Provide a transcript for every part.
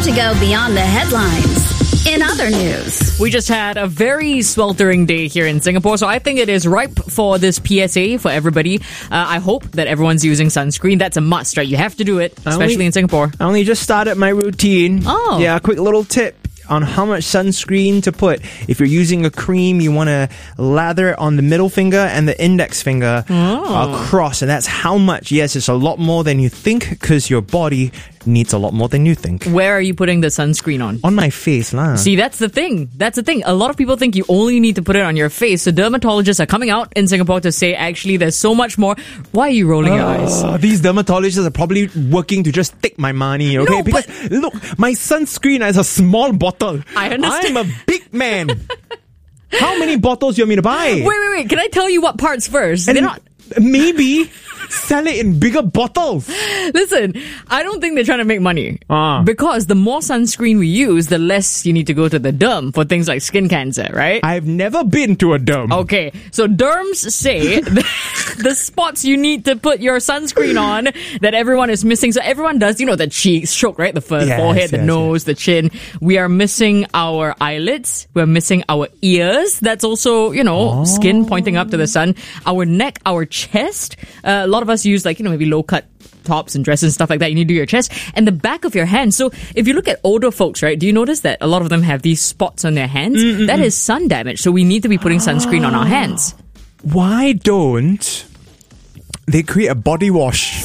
to go beyond the headlines. In other news, we just had a very sweltering day here in Singapore, so I think it is ripe for this PSA for everybody. I hope that everyone's using sunscreen. That's a must, right? You have to do it, especially in Singapore. I only just started my routine. Oh. Yeah, a quick little tip on how much sunscreen to put. If you're using a cream, you want to lather it on the middle finger and the index finger across, and that's how much. Yes, it's a lot more than you think because your body needs a lot more than you think. Where are you putting the sunscreen on? On my face lah. See, that's the thing. A lot of people think you only need to put it on your face. So dermatologists are coming out in Singapore to say, actually, there's so much more. Why are you rolling your eyes? These dermatologists are probably working to just take my money, okay? No, because look, my sunscreen is a small bottle. I understand. I'm a big man. How many bottles do you want me to buy? Wait. Can I tell you what parts first? They're not... Maybe sell it in bigger bottles. Listen, I don't think they're trying to make money. Because the more sunscreen we use, the less you need to go to the derm for things like skin cancer, right? I've never been to a derm. Okay, so derms say the spots you need to put your sunscreen on that everyone is missing. So everyone does, the cheeks, stroke, right? The forehead, the nose, the chin. We are missing our eyelids. We're missing our ears. That's also, skin pointing up to the sun. Our neck, our chest. A lot of us use maybe low cut tops and dresses and stuff like that. You need to do your chest and the back of your hand. So if you look at older folks, right, do you notice that a lot of them have these spots on their hands? That is sun damage. So we need to be putting sunscreen on our hands. Why don't they create a body wash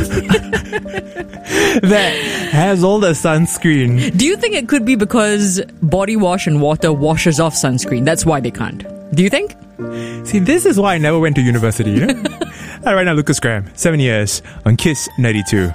that has all the sunscreen? Do you think it could be because body wash and water washes off sunscreen? That's why they can't. Do you think? See, this is why I never went to university. Right now, Lucas Graham, 7 years on Kiss 92.